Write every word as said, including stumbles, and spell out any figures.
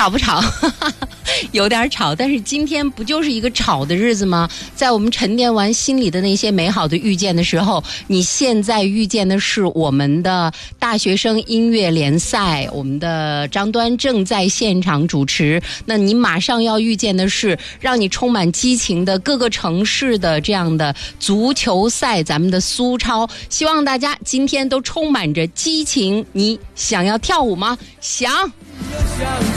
吵不吵？有点吵，但是今天不就是一个吵的日子吗？在我们沉淀完心里的那些美好的遇见的时候，你现在遇见的是我们的大学生音乐联赛，我们的张端正在现场主持。那你马上要遇见的是让你充满激情的各个城市的这样的足球赛，咱们的苏超。希望大家今天都充满着激情。你想要跳舞吗？想。